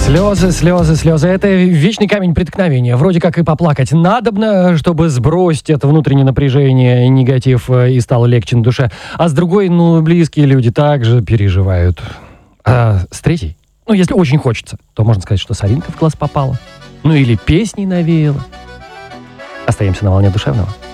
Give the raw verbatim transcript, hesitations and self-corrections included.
Слезы, слезы, слезы. Это вечный камень преткновения. Вроде как и поплакать надобно, чтобы сбросить это внутреннее напряжение, негатив, и стало легче на душе. А с другой, ну, близкие люди также переживают. А с третьей, ну, если очень хочется, то можно сказать, что соринка в глаз попала. Ну, или песней навеяла. Остаемся на волне душевного.